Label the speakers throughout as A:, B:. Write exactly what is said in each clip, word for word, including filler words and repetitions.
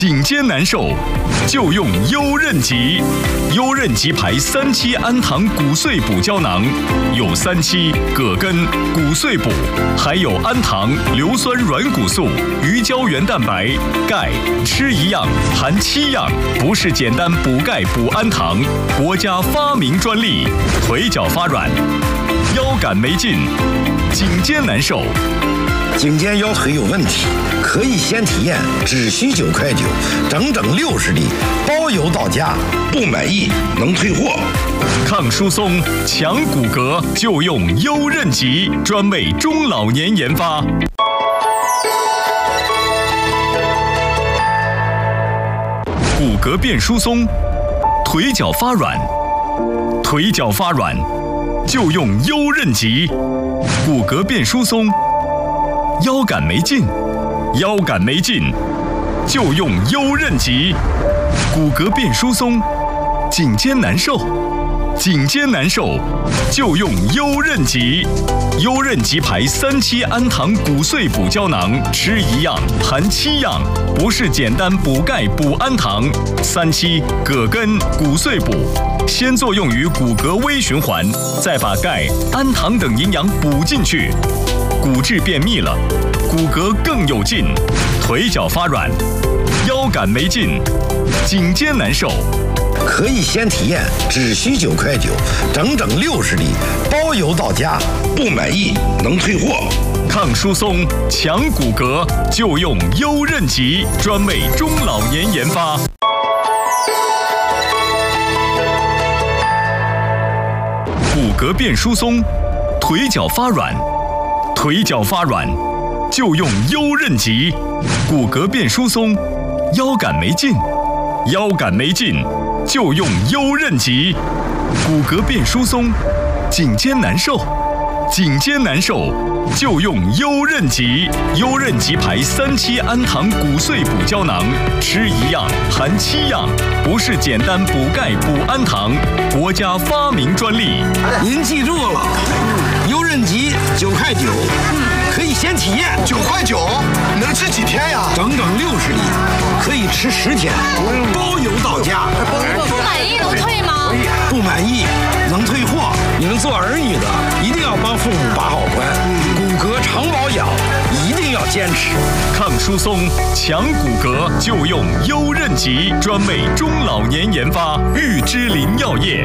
A: 顶尖难受，就用优韧极。优韧极牌三七氨糖骨碎补胶囊，有三七、葛根、骨碎补，还有氨糖、硫酸软骨素、鱼胶原蛋白、钙，吃一样含七样，不是简单补钙补氨糖，国家发明专利。腿脚发软，腰杆没劲，颈肩难受。
B: 颈肩腰腿有问题，可以先体验，只需九块九，整整六十粒，包邮到家，不满意能退货。
A: 抗疏松、强骨骼，就用优韧极，专为中老年研发。骨骼变疏松，腿脚发软，腿脚发软，就用优韧极。骨骼变疏松。腰杆没劲，腰杆没劲，就用优韧极。骨骼变疏松，颈肩难受，颈肩难受，就用优韧极。优韧极牌三七氨糖骨碎补胶囊，吃一样含七样，不是简单补钙补氨糖。三七、葛根、骨碎补，先作用于骨骼微循环，再把钙、氨糖等营养补进去。骨质变密了，骨骼更有劲，腿脚发软，腰杆没劲，颈肩难受。
B: 可以先体验，只需九块九，整整六十粒，包邮到家，不满意能退货。
A: 抗疏松、强骨骼，就用优韧极，专为中老年研发。骨骼变疏松，腿脚发软。腿脚发软，就用优韧极。骨骼变疏松，腰杆没劲，腰杆没劲，就用优韧极。骨骼变疏松，颈肩难受，颈肩难受，就用优韧极。优韧极牌三七氨糖骨碎补胶囊，吃一样含七样，不是简单补钙补氨糖，国家发明专利。
B: 您记住了，优韧极九块九，可以先体验。
C: 九块九能吃几天呀？
B: 整整六十粒，可以吃十天，包邮到家。
D: 不满意能退吗？
B: 不满意能退货。你们做儿女的一定要帮父母把好关，骨骼常保养一定要坚持。
A: 抗疏松、强骨骼，就用优韧极，专为中老年研发。玉芝林药业。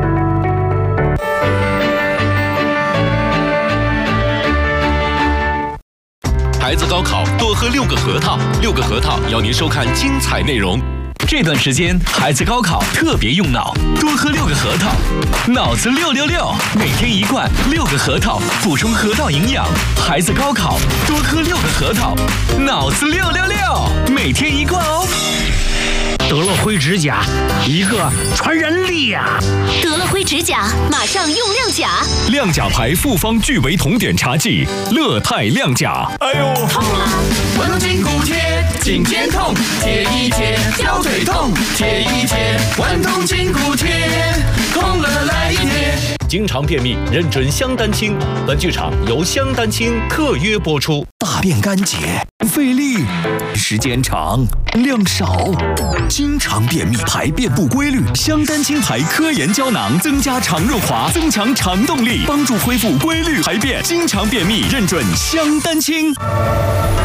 E: 孩子高考多喝六个核桃，六个核桃邀您收看精彩内容。
F: 这段时间孩子高考特别用脑，多喝六个核桃，脑子六六六，每天一罐六个核桃，补充核桃营养。孩子高考多喝六个核桃，脑子六六六，每天一罐哦。
G: 得了灰指甲，一个传染力呀、啊！
D: 得了灰指甲，马上用亮甲。
A: 亮甲牌复方聚维酮碘茶剂，乐泰亮甲。哎呦，
D: 痛啊！
H: 关东筋骨贴，颈肩痛，贴一贴；腰腿痛，贴一贴。关东筋骨贴，痛了来一贴。
E: 经常便秘，认准香丹清。本剧场由香丹清特约播出。
F: 大便干结，费力，时间长，量少，经常便秘，排便不规律。香丹清牌科研胶囊增加肠润滑，增强肠动力，帮助恢复规律排便。经常便秘，认准香丹清。